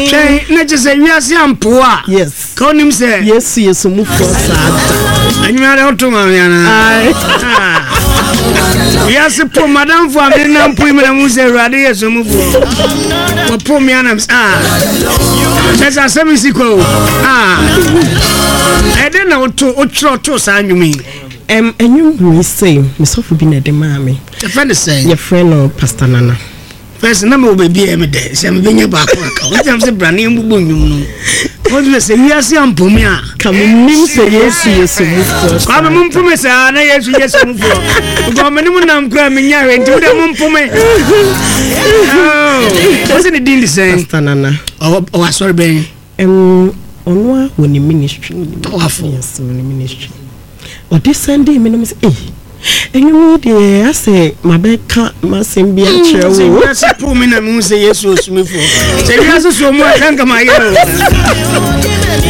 Say na just say we are ampoa. Yes. Konim say. Yes mu for sad. Anyu ara otuma me ana. Yes po madam for me na mpo me na mu say Awurade Yesu mu fo. Wo po me ana Just a semi siko. I don't know to sanumi. And you say, Miss Sophie Binet, the mammy. The friend is saying, your friend or Pastor Nana. First number will be a day. Some being a back. What I'm saying, Brandy and Bubun. What do you say? We are seeing Pumia. Come in, say yes. I'm a moon for me, sir. Yes, Government, I'm coming here into the moon for me. Wasn't it the same? Pastor Nana. Oh, sorry, Ben. On when the ministry. Yes, when the ministry. Or this Sunday, my name is and you know, I say, my back can't must be a chair. That's a poor man. I say, yes, was me for. Say, yes, so much. Thank you, my